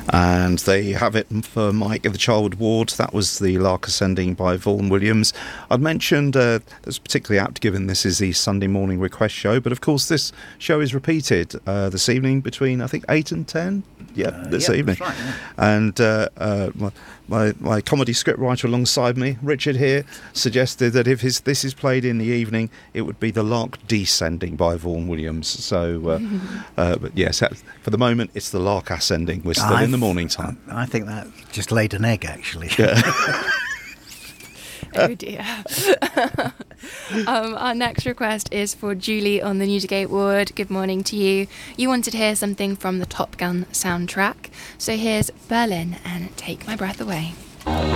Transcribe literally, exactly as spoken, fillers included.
And there you have it for Mike of the Charwood Ward. That was The Lark Ascending by Vaughan Williams. I'd mentioned uh, that's particularly apt given this is the Sunday morning request show, but of course this show is repeated uh, this evening between, I think, eight and ten. Yeah, uh, this yeah, evening. That's right, yeah. And uh, uh, my, my my comedy scriptwriter alongside me, Richard here, suggested that if his, this is played in the evening, it would be The Lark Descending by Vaughan Williams. So, uh, uh, but yes, for the moment, it's The Lark Ascending. We're still I've, in the morning time. I think that just laid an egg, actually. Yeah. Oh dear. um, our next request is for Julie on the Newdigate ward. Good morning to you. You wanted to hear something from the Top Gun soundtrack. So here's Berlin and Take My Breath Away.